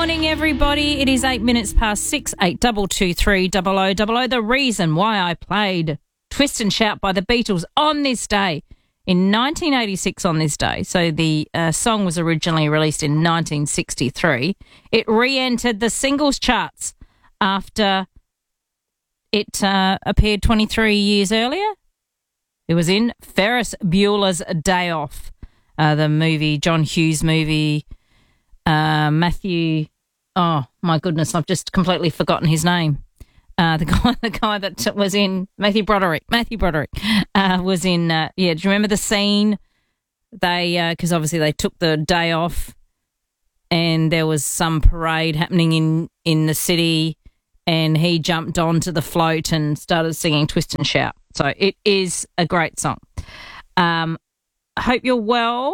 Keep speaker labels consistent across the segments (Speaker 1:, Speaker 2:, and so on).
Speaker 1: Morning, everybody. It is 8 minutes past 6, 8223 0000. The reason why I played Twist and Shout by the Beatles on this day, in 1986 on this day. So the song was originally released in 1963. It re-entered the singles charts after it appeared 23 years earlier. It was in Ferris Bueller's Day Off, the movie, John Hughes movie. Matthew, oh my goodness, I've just completely forgotten his name. The guy that was in Matthew Broderick was in. Do you remember the scene? They because obviously they took the day off, and there was some parade happening in the city, and he jumped onto the float and started singing "Twist and Shout." So it is a great song. Hope you're well.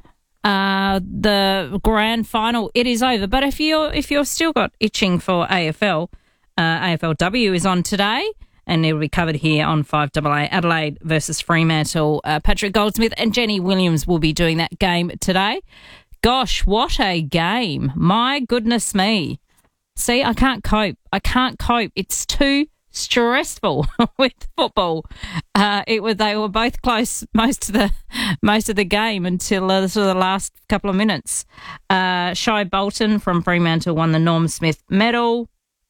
Speaker 1: The grand final, it is over. But if you're still got itching for AFL, AFLW is on today, and it'll be covered here on 5AA. Adelaide versus Fremantle. Patrick Goldsmith and Jenny Williams will be doing that game today. Gosh, what a game. My goodness me. See, I can't cope. It's too stressful with football. They were both close most of the game until sort of the last couple of minutes. Shai Bolton from Fremantle won the Norm Smith medal.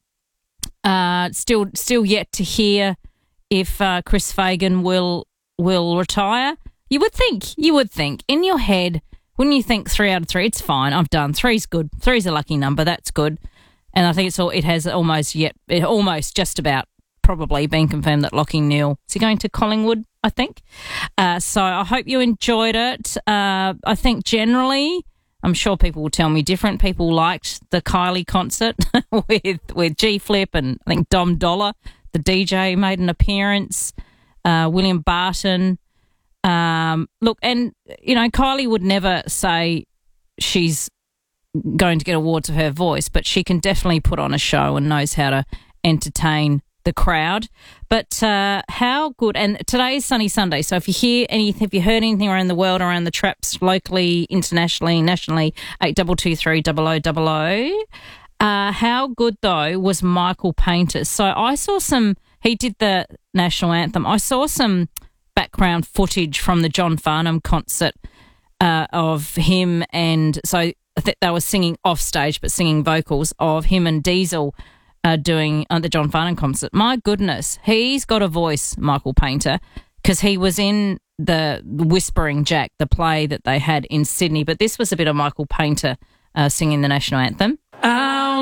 Speaker 1: Still yet to hear if Chris Fagan will retire. You would think in your head, when you think 3 out of 3, it's fine. I've done 3's good. 3's a lucky number. That's good. And I think it has almost just about probably been confirmed that Lachie Neale is he going to Collingwood, I think. So I hope you enjoyed it. I think generally, I'm sure people will tell me different. People liked the Kylie concert with G Flip, and I think Dom Dollar, the DJ, made an appearance. William Barton. Look, and Kylie would never say she's going to get awards for her voice, but she can definitely put on a show and knows how to entertain the crowd. But how good. And today is Sunny Sunday, so if you heard anything around the world, around the traps, locally, internationally, nationally, 8223 0000. How good though was Michael Painter? So I saw he did the national anthem. I saw some background footage from the John Farnham concert of him, and so I think they were singing off stage, but singing vocals of him and Diesel doing the John Farnham concert. My goodness, he's got a voice, Michael Painter, because he was in the Whispering Jack, the play that they had in Sydney. But this was a bit of Michael Painter singing the national anthem.